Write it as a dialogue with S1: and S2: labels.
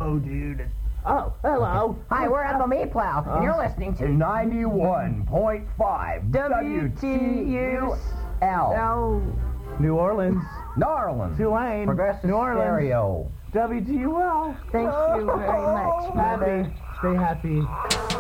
S1: Oh, dude. Oh, hello.
S2: Hi, we're FME Plow, and you're listening to
S3: 91.5 WTUL.
S1: New Orleans.
S3: Narland.
S1: Tulane.
S3: Progressive
S1: New Orleans.
S3: Stereo.
S1: WTUL.
S2: Thank you very much, Mother.
S1: Happy. Stay happy.